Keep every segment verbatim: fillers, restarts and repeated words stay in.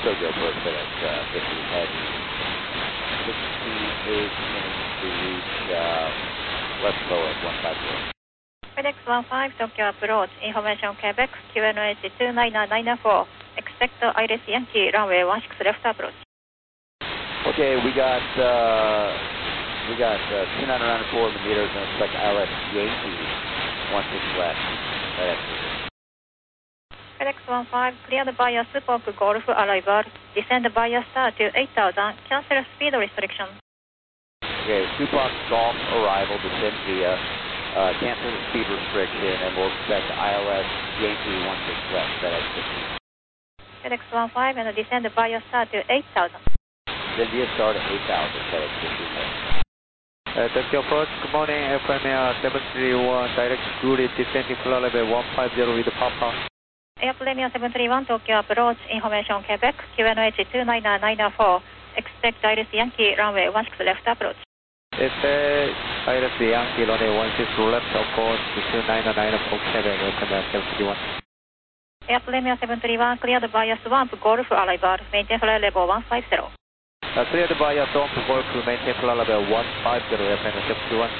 Tokyo approach FedEx uh, fifty, heading sixty-eight minutes to reach uh, West Boeing one fifty. FedEx one five Tokyo approach, information Quebec, Q N H two nine nine four, expect Iris Yankee, runway one six left approach. Okay, we got, uh, we got uh, two nine nine four meters and expect I L S Yankee one six left, FedEx. FedEx one five, cleared via Spoke Golf arrival, descend via star to eight thousand, cancel speed restriction. Okay, Supac Golf arrival, descend via, uh, cancel the speed restriction, and we'll expect I L S Yankee one six left, FedEx fifteen. FedEx one five and descend via star to eight thousand. Descend via star to eight thousand, FedEx fifteen. Uh, Tokyo approach, good morning, Air Premier seven three one, direct scooted, descending floor level one fifty with Papa. Air Premier seven three one Tokyo approach, information Quebec, Q N H two nine nine four, expect Iris Yankee, runway one six left approach. Expect Iris Yankee, runway one six left approach, two nine nine four Quebec, Air Premier seven three one. Air Premier seven three one, cleared via Swamp Golf arrival, maintain flight level one five zero. Uh, cleared via Swamp Golf, maintain flight level one five zero, Air Premier seven three one.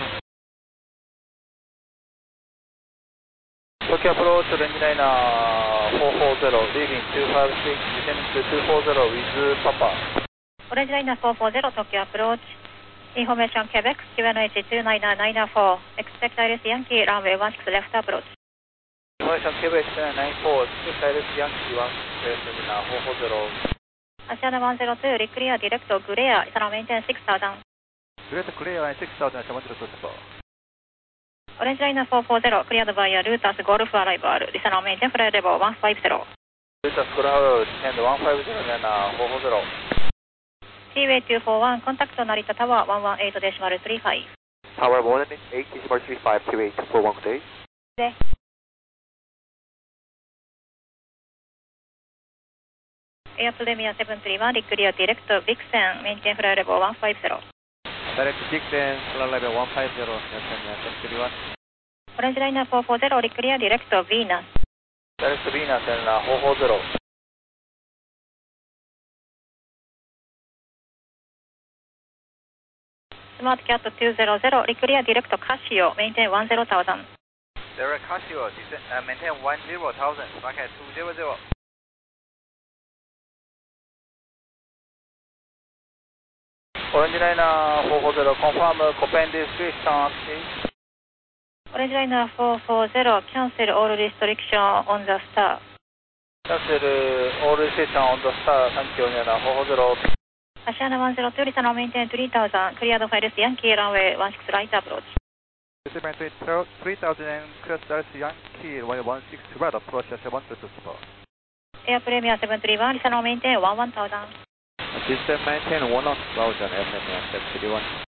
Tokyo approach, range liner four four zero, leaving two five six, descending to two four zero with Papa. Orange liner four four zero Tokyo approach, information Quebec, Q N H two nine nine four, expect Iris Yankee, runway one six left approach. Information Quebec two nine nine four, expect Iris Yankee one six left, liner four four zero. Asiana one zero two, reclear direct Glare, Isano maintain six thousand. Direct clear line six thousand, seven zero two Super. Orange liner four four zero, cleared via Lutas Golf arrival, Isano maintain flight level one five zero. Lutas Golf, descend one five zero, liner four four zero. Seaway two four one, contact Narita Tower one one eight decimal three five. Tower one one eight decimal three five, Seaway two four one, good day. 네. Air Premier seven three one, reclear direct Vixen, maintain flight level one five zero. Direct Vixen, flight level one five zero, Air Premier seven three one. Orange liner four four zero, reclear direct Venus. Direct Venus, liner four four zero. Smart Cat two zero zero, reclear direct Casio, maintain one zero thousand. Direct Casio, descend, uh, maintain one zero thousand, Smart Cat two zero zero. Orange liner four four zero, confirm Copen description, please. Orange liner four four zero, cancel all restriction on the star. Cancel all restriction on the star, thank you, liner four four zero. Asiana one zero two, Lisano maintain three thousand, cleared Iris Yankee, runway one six right approach. Maintain three thousand, clear Iris Yankee, runway one six right approach, seven two two Super. Air Premier seven three one, Lisano maintain one one thousand. Descend maintain one thousand, Air Premier seven three one.